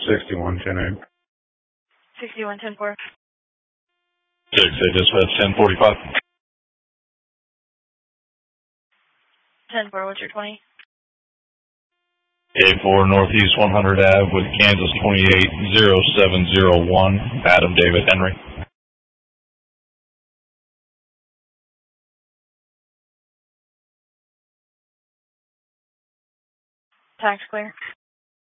6110. 6110-4. 6, they dispatch 1045. 10-4, what's your 20? A4 Northeast 100 Ave with Kansas 280701, Adam David Henry. Tax clear.